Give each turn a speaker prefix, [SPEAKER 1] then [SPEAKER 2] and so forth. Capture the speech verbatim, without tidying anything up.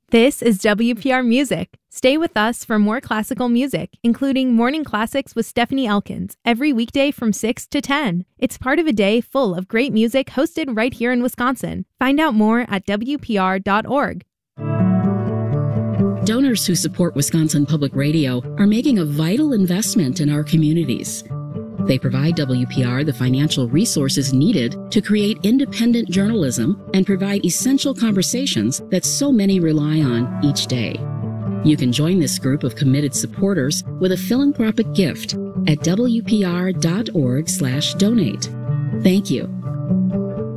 [SPEAKER 1] This is W P R Music. Stay with us for more classical music, including Morning Classics with Stephanie Elkins, every weekday from six to ten. It's part of a day full of great music hosted right here in Wisconsin. Find out more at W P R dot org.
[SPEAKER 2] Donors who support Wisconsin Public Radio are making a vital investment in our communities. They provide W P R the financial resources needed to create independent journalism and provide essential conversations that so many rely on each day. You can join this group of committed supporters with a philanthropic gift at W P R dot org slash donate. Thank you.